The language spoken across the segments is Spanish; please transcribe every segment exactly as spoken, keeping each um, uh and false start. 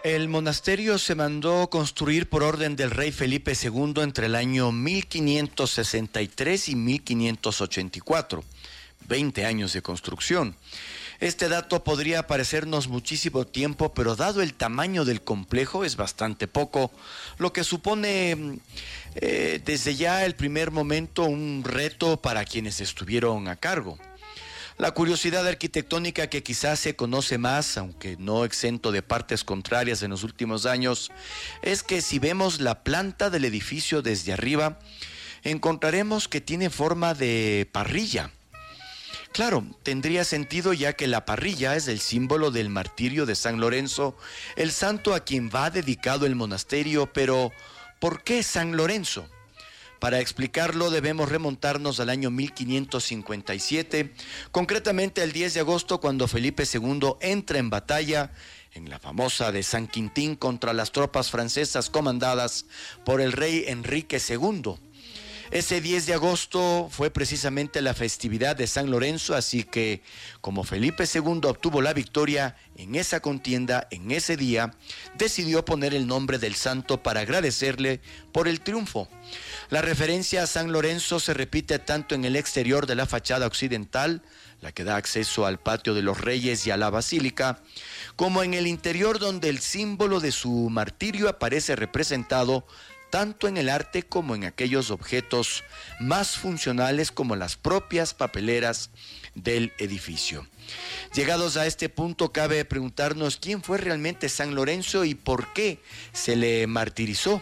El monasterio se mandó construir por orden del rey Felipe segundo entre el año mil quinientos sesenta y tres y mil quinientos ochenta y cuatro, veinte años de construcción. Este dato podría parecernos muchísimo tiempo, pero dado el tamaño del complejo es bastante poco, lo que supone eh, desde ya el primer momento un reto para quienes estuvieron a cargo. La curiosidad arquitectónica que quizás se conoce más, aunque no exento de partes contrarias en los últimos años, es que si vemos la planta del edificio desde arriba, encontraremos que tiene forma de parrilla. Claro, tendría sentido ya que la parrilla es el símbolo del martirio de San Lorenzo, el santo a quien va dedicado el monasterio, pero ¿por qué San Lorenzo? Para explicarlo debemos remontarnos al año mil quinientos cincuenta y siete, concretamente el diez de agosto, cuando Felipe segundo entra en batalla en la famosa de San Quintín contra las tropas francesas comandadas por el rey Enrique segundo. Ese diez de agosto fue precisamente la festividad de San Lorenzo, así que como Felipe segundo obtuvo la victoria en esa contienda, en ese día, decidió poner el nombre del santo para agradecerle por el triunfo. La referencia a San Lorenzo se repite tanto en el exterior de la fachada occidental, la que da acceso al patio de los Reyes y a la Basílica, como en el interior, donde el símbolo de su martirio aparece representado tanto en el arte como en aquellos objetos más funcionales como las propias papeleras del edificio. Llegados a este punto, cabe preguntarnos quién fue realmente San Lorenzo y por qué se le martirizó.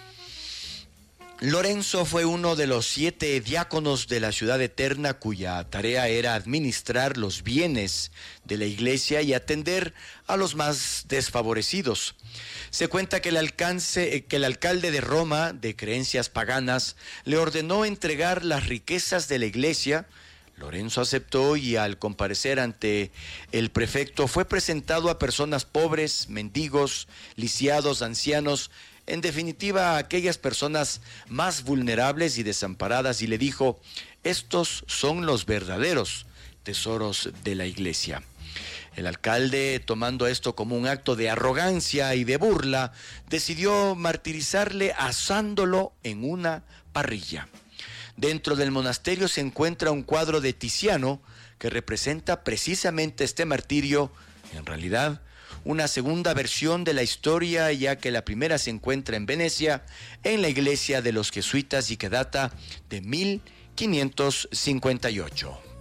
Lorenzo fue uno de los siete diáconos de la ciudad eterna, cuya tarea era administrar los bienes de la iglesia y atender a los más desfavorecidos. Se cuenta que el, alcance, que el alcalde de Roma, de creencias paganas, le ordenó entregar las riquezas de la iglesia. Lorenzo aceptó y al comparecer ante el prefecto fue presentado a personas pobres, mendigos, lisiados, ancianos, en definitiva a aquellas personas más vulnerables y desamparadas, y le dijo: estos son los verdaderos tesoros de la iglesia. El alcalde, tomando esto como un acto de arrogancia y de burla, decidió martirizarle asándolo en una parrilla. Dentro del monasterio se encuentra un cuadro de Tiziano que representa precisamente este martirio, en realidad una segunda versión de la historia, ya que la primera se encuentra en Venecia, en la iglesia de los jesuitas, y que data de mil quinientos cincuenta y ocho.